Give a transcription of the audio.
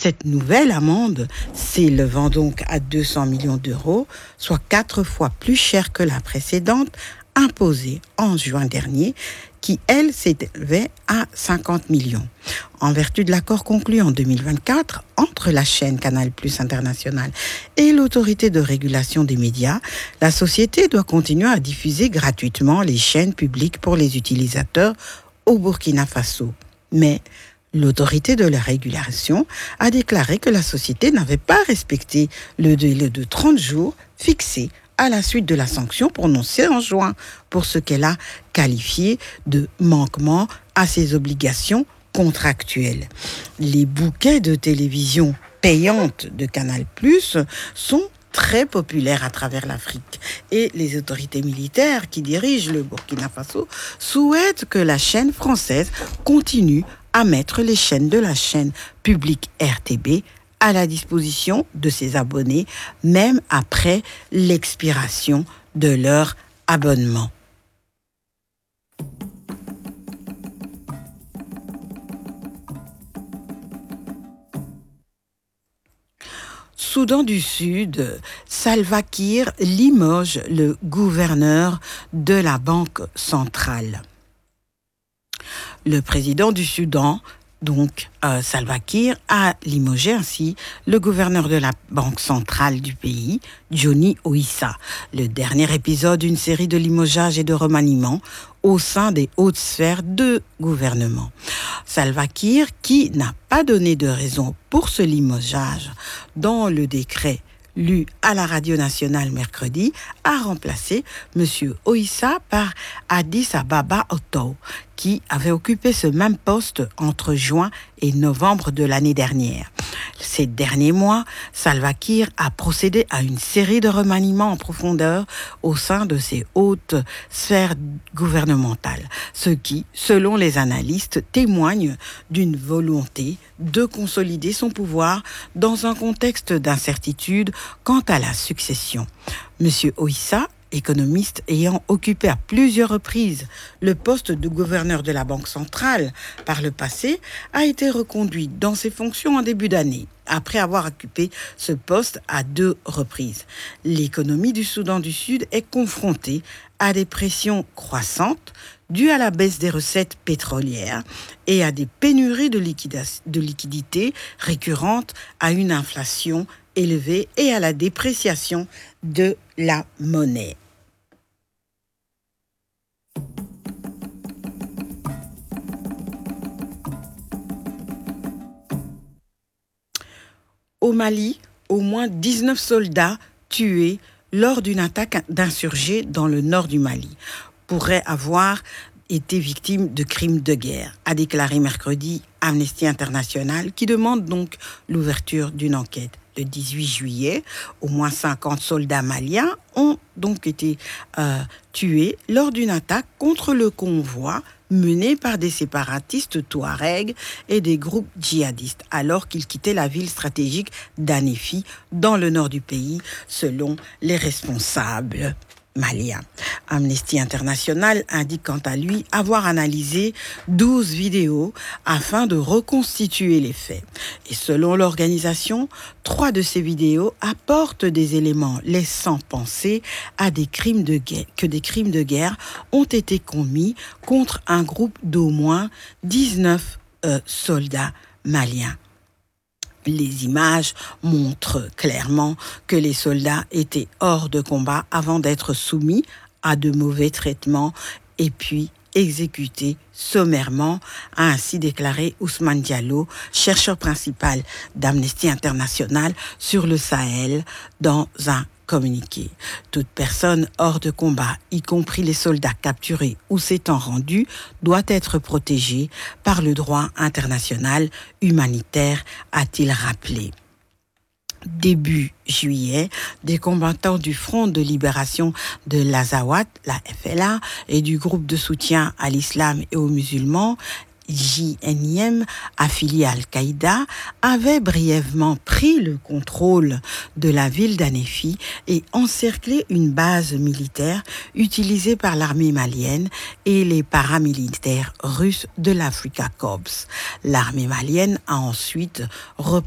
Cette nouvelle amende, s'élevant donc à 200 millions d'euros, soit 4 fois plus cher que la précédente, imposée en juin dernier, qui, elle, s'élevait à 50 millions. En vertu de l'accord conclu en 2024 entre la chaîne Canal+ International et l'autorité de régulation des médias, la société doit continuer à diffuser gratuitement les chaînes publiques pour les utilisateurs au Burkina Faso. Mais l'autorité de la régulation a déclaré que la société n'avait pas respecté le délai de 30 jours fixé à la suite de la sanction prononcée en juin pour ce qu'elle a qualifié de manquement à ses obligations contractuelles. Les bouquets de télévision payantes de Canal+ sont très populaires à travers l'Afrique et les autorités militaires qui dirigent le Burkina Faso souhaitent que la chaîne française continue à mettre les chaînes de la chaîne publique RTB à la disposition de ses abonnés, même après l'expiration de leur abonnement. Soudan du Sud, Salva Kiir limoge le gouverneur de la Banque centrale. Le président du Soudan, Salva Kiir, a limogé ainsi le gouverneur de la Banque centrale du pays, Johnny Oissa, le dernier épisode d'une série de limogeages et de remaniements au sein des hautes sphères de gouvernement. Salva Kiir, qui n'a pas donné de raison pour ce limogeage dans le décret lu à la radio nationale mercredi, a remplacé M. Oissa par Addis Ababa Oto, qui avait occupé ce même poste entre juin et novembre de l'année dernière. Ces derniers mois, Salva Kiir a procédé à une série de remaniements en profondeur au sein de ses hautes sphères gouvernementales, ce qui, selon les analystes, témoigne d'une volonté de consolider son pouvoir dans un contexte d'incertitude quant à la succession. M. Oissa, économiste ayant occupé à plusieurs reprises le poste de gouverneur de la Banque centrale par le passé, a été reconduit dans ses fonctions en début d'année, après avoir occupé ce poste à 2 reprises. L'économie du Soudan du Sud est confrontée à des pressions croissantes dues à la baisse des recettes pétrolières et à des pénuries de liquidités récurrentes, à une inflation élevée et à la dépréciation de la monnaie. Au Mali, au moins 19 soldats tués lors d'une attaque d'insurgés dans le nord du Mali pourraient avoir été victimes de crimes de guerre, a déclaré mercredi Amnesty International, qui demande donc l'ouverture d'une enquête. Le 18 juillet, au moins 50 soldats maliens ont donc été tués lors d'une attaque contre le convoi mené par des séparatistes touaregs et des groupes djihadistes, alors qu'ils quittaient la ville stratégique d'Anéfi, dans le nord du pays, selon les responsables maliens. Amnesty International indique quant à lui avoir analysé 12 vidéos afin de reconstituer les faits. Et selon l'organisation, 3 de ces vidéos apportent des éléments laissant penser à des crimes de guerre, que des crimes de guerre ont été commis contre un groupe d'au moins 19 soldats maliens. Les images montrent clairement que les soldats étaient hors de combat avant d'être soumis à de mauvais traitements et puis exécutés sommairement, a ainsi déclaré Ousmane Diallo, chercheur principal d'Amnesty International sur le Sahel, dans un communiqué. Toute personne hors de combat, y compris les soldats capturés ou s'étant rendus, doit être protégée par le droit international humanitaire, a-t-il rappelé. Début juillet, des combattants du Front de libération de l'Azawad, la FLA, et du groupe de soutien à l'islam et aux musulmans, JNIM, affilié à Al-Qaïda, avait brièvement pris le contrôle de la ville d'Anéfi et encerclé une base militaire utilisée par l'armée malienne et les paramilitaires russes de l'Africa Corps. L'armée malienne a ensuite repris